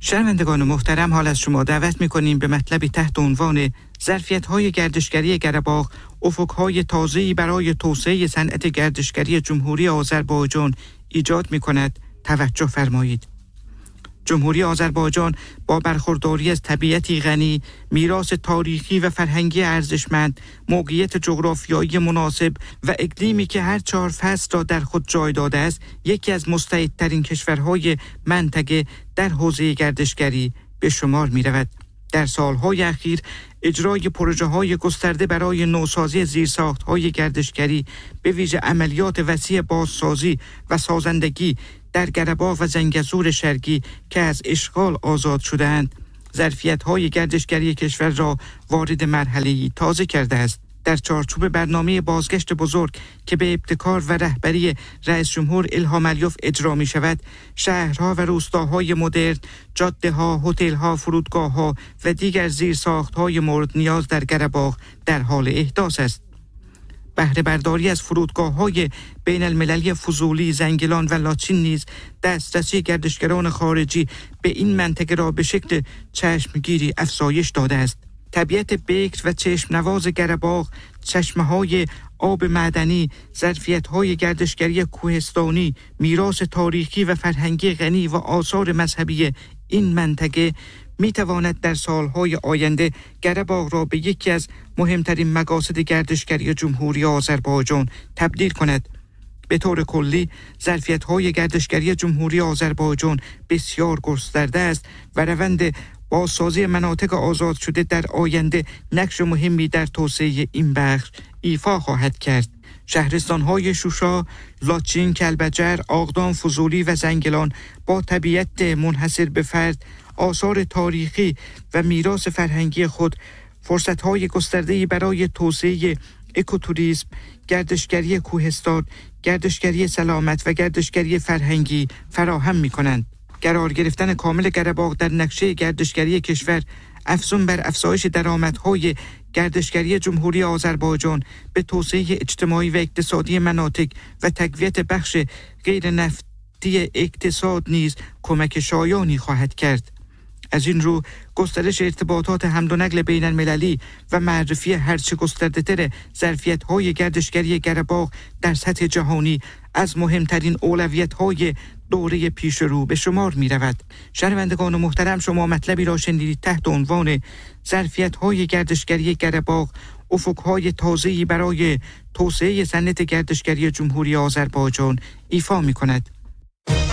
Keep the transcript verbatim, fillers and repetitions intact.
شنوندگان محترم، حال از شما دعوت می‌کنیم به مطلبی تحت عنوان ظرفیت‌های گردشگری قره‌باغ، افق‌های تازه‌ای برای توسعه صنعت گردشگری جمهوری آذربایجان ایجاد می‌کند توجه فرمایید. جمهوری آذربایجان با برخورداری از طبیعتی غنی، میراث تاریخی و فرهنگی ارزشمند، موقعیت جغرافیایی مناسب و اقلیمی که هر چهار فصل را در خود جای داده است، یکی از مستعدترین کشورهای منطقه در حوزه گردشگری به شمار می رود. در سالهای اخیر اجرای پروژه‌های گسترده برای نوسازی زیرساخت‌های گردشگری، به ویژه عملیات وسیع بازسازی و سازندگی در قره‌باغ و زنگزور شرقی که از اشغال آزاد شده‌اند، ظرفیت‌های گردشگری کشور را وارد مرحله‌ای تازه کرده است. در چارچوب برنامه بازگشت بزرگ که به ابتکار و رهبری رئیس جمهور الهام علیوف اجرا می شود، شهرها و روستاهای مدرن، جاده‌ها، هتل‌ها، فرودگاه‌ها و دیگر زیرساخت‌های مورد نیاز در قره‌باغ در حال احداث است. بهره برداری از فرودگاه‌های بین المللی فضولی، زنگلان و لاچین نیز دسترسی گردشگران خارجی به این منطقه را به شکل چشمگیری افزایش داده است. طبیعت بکر و چشم نواز قره‌باغ، چشمه‌های آب معدنی، ظرفیت‌های گردشگری کوهستانی، میراث تاریخی و فرهنگی غنی و آثار مذهبی این منطقه می‌تواند در سالهای آینده قره‌باغ را به یکی از مهمترین مقاصد گردشگری جمهوری آذربایجان تبدیل کند. به طور کلی ظرفیت‌های گردشگری جمهوری آذربایجان بسیار گسترده است و روند بازسازی مناطق آزاد شده در آینده نقش مهمی در توسعه این بخش ایفا خواهد کرد. شهرستان‌های شوشا، لاچین، کلبجر، آغدام، فضولی و زنگلان با طبیعت منحصر به فرد، آثار تاریخی و میراث فرهنگی خود فرصت‌های گسترده‌ای برای توسعه اکوتوریسم، گردشگری کوهستان، گردشگری سلامت و گردشگری فرهنگی فراهم می‌کنند. قرار گرفتن کامل قره‌باغ در نقشه گردشگری کشور افزون بر افزایش درآمدهای گردشگری جمهوری آذربایجان به توسعه اجتماعی و اقتصادی مناطق و تقویت بخش غیر نفتی اقتصاد نیز کمک شایانی خواهد کرد. از این رو گسترش ارتباطات حمل و نقل بین المللی و معرفی هرچه گسترده‌تر ظرفیت‌های گردشگری قره‌باغ در سطح جهانی از مهمترین اولویت‌های دوره پیش رو به شمار می رود. شنوندگان محترم، شما مطلبی را شنیدید تحت عنوان ظرفیت‌های گردشگری قره‌باغ، افق‌های تازه‌ای برای توسعه صنعت گردشگری جمهوری آذربایجان ایفا می کند.